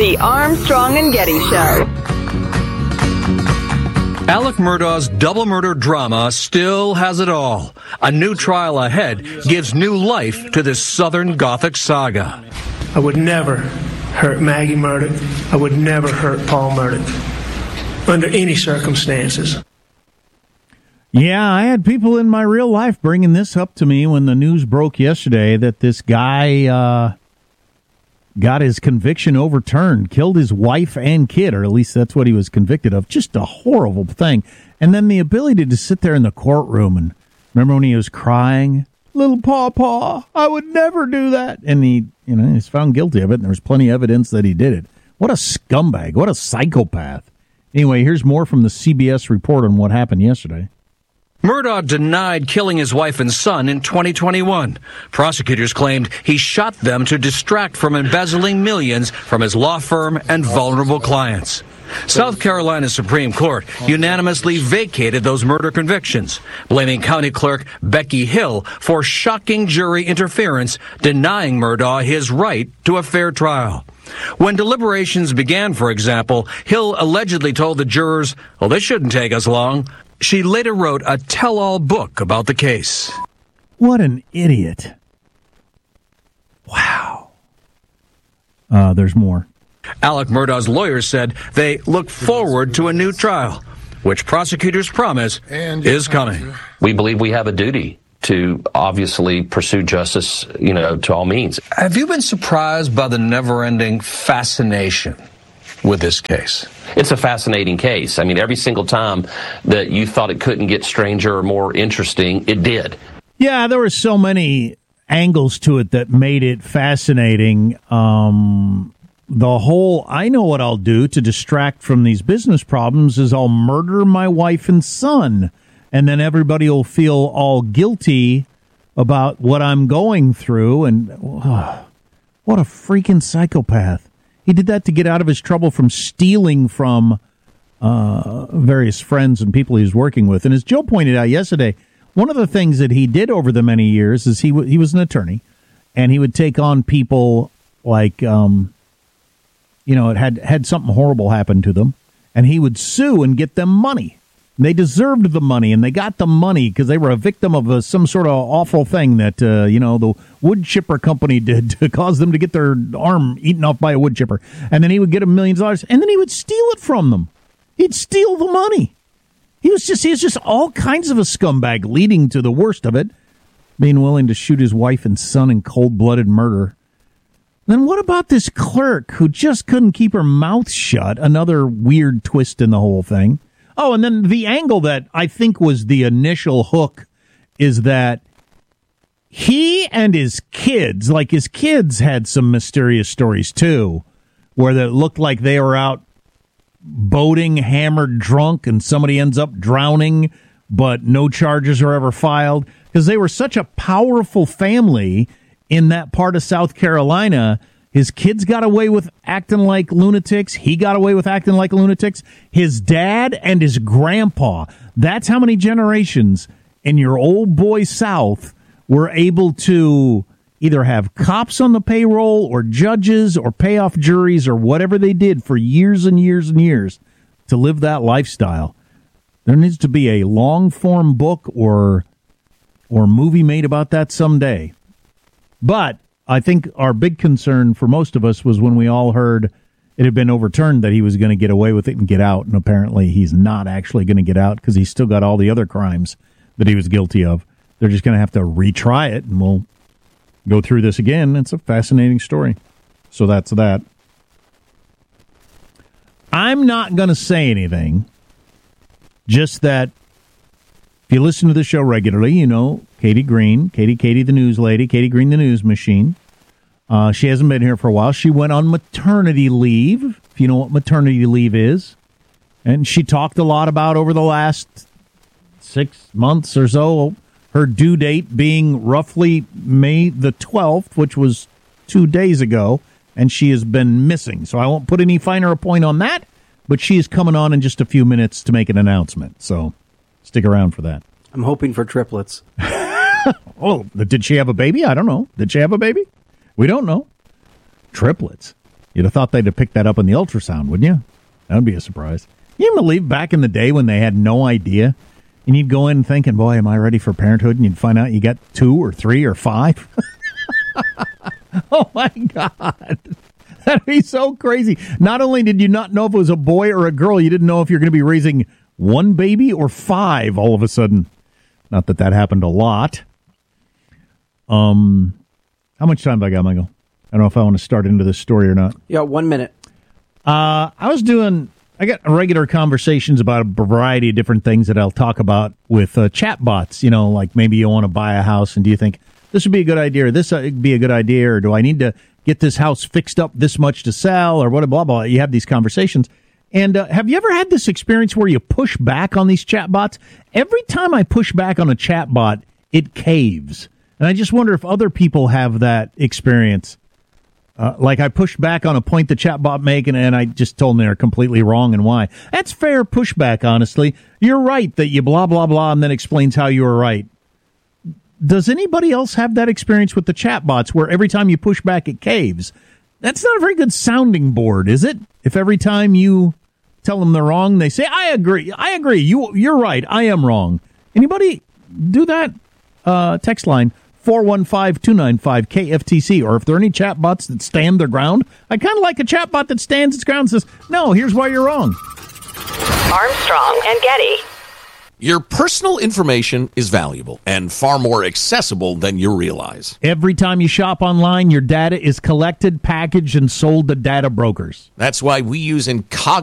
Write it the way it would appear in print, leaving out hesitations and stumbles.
The Armstrong and Getty Show. Alec Murdaugh's double murder drama still has it all. A new trial ahead gives new life to this Southern Gothic saga. I would never hurt Maggie Murdoch. I would never hurt Paul Murdoch under any circumstances. Yeah, I had people in my real life bringing this up to me when the news broke yesterday that this guy got his conviction overturned, killed his wife and kid, or at least that's what he was convicted of. Just a horrible thing. And then the ability to sit there in the courtroom and remember when he was crying, "Little Pawpaw, I would never do that." And he's found guilty of it, and there's plenty of evidence that he did it. What a scumbag. What a psychopath. Anyway, here's more from the CBS report on what happened yesterday. Murdaugh denied killing his wife and son in 2021. Prosecutors claimed he shot them to distract from embezzling millions from his law firm and vulnerable clients. South Carolina Supreme Court unanimously vacated those murder convictions, blaming County Clerk Becky Hill for shocking jury interference, denying Murdaugh his right to a fair trial. When deliberations began, for example, Hill allegedly told the jurors, "Well, this shouldn't take us long." She later wrote a tell-all book about the case. What an idiot. Wow. There's more. Alec Murdaugh's lawyers said they look forward to a new trial, which prosecutors promise is coming. We believe we have a duty to obviously pursue justice, to all means. Have you been surprised by the never-ending fascination with this case? It's a fascinating case. I mean, every single time that you thought it couldn't get stranger or more interesting, it did. Yeah, there were so many angles to it that made it fascinating. The whole, I know what I'll do to distract from these business problems is I'll murder my wife and son, and then everybody will feel all guilty about what I'm going through. And what a freaking psychopath. He did that to get out of his trouble from stealing from various friends and people he was working with. And as Joe pointed out yesterday, one of the things that he did over the many years is he was an attorney, and he would take on people like, it had something horrible happen to them, and he would sue and get them money. They deserved the money, and they got the money because they were a victim of some sort of awful thing that, the wood chipper company did to cause them to get their arm eaten off by a wood chipper. And then he would get $1 million, and then he would steal it from them. He'd steal the money. He was just all kinds of a scumbag, leading to the worst of it, being willing to shoot his wife and son in cold-blooded murder. Then what about this clerk who just couldn't keep her mouth shut? Another weird twist in the whole thing. Oh, and then the angle that I think was the initial hook is that he and his kids had some mysterious stories too, where it looked like they were out boating, hammered, drunk, and somebody ends up drowning, but no charges are ever filed because they were such a powerful family in that part of South Carolina. His kids got away with acting like lunatics. He got away with acting like lunatics. His dad and his grandpa. That's how many generations in your old boy South were able to either have cops on the payroll or judges or pay off juries or whatever they did for years and years and years to live that lifestyle. There needs to be a long-form book or movie made about that someday. But I think our big concern for most of us was when we all heard it had been overturned that he was going to get away with it and get out. And apparently he's not actually going to get out because he's still got all the other crimes that he was guilty of. They're just going to have to retry it, and we'll go through this again. It's a fascinating story. So that's that. I'm not going to say anything, just that if you listen to the show regularly, you know Katie Green, Katie the news lady, Katie Green the news machine. She hasn't been here for a while. She went on maternity leave, if you know what maternity leave is. And she talked a lot about over the last 6 months or so, her due date being roughly May the 12th, which was 2 days ago, and she has been missing. So I won't put any finer point on that, but she is coming on in just a few minutes to make an announcement. So stick around for that. I'm hoping for triplets. Oh, did she have a baby? I don't know. Did she have a baby? We don't know. Triplets. You'd have thought they'd have picked that up in the ultrasound, wouldn't you? That would be a surprise. Can you believe back in the day when they had no idea? And you'd go in thinking, boy, am I ready for parenthood? And you'd find out you got 2 or 3 or 5. Oh, my God. That'd be so crazy. Not only did you not know if it was a boy or a girl, you didn't know if you're going to be raising 1 baby or 5 all of a sudden. Not that happened a lot. How much time have I got, Michael? I don't know if I want to start into this story or not. Yeah, 1 minute. I got regular conversations about a variety of different things that I'll talk about with chatbots. Like maybe you want to buy a house and do you think this would be a good idea or this would be a good idea or do I need to get this house fixed up this much to sell or what, blah, blah. You have these conversations. And have you ever had this experience where you push back on these chatbots? Every time I push back on a chatbot, it caves. And I just wonder if other people have that experience. Like I pushed back on a point the chatbot made, and I just told them they're completely wrong and why. That's fair pushback, honestly. You're right that you blah, blah, blah, and then explains how you were right. Does anybody else have that experience with the chatbots where every time you push back, it caves? That's not a very good sounding board, is it? If every time you tell them they're wrong, they say, I agree, you're right, I am wrong. Anybody do that? Text line 415-295-KFTC, or if there are any chatbots that stand their ground. I kind of like a chatbot that stands its ground and says, no, here's why you're wrong. Armstrong and Getty. Your personal information is valuable and far more accessible than you realize. Every time you shop online, your data is collected, packaged, and sold to data brokers. That's why we use Incog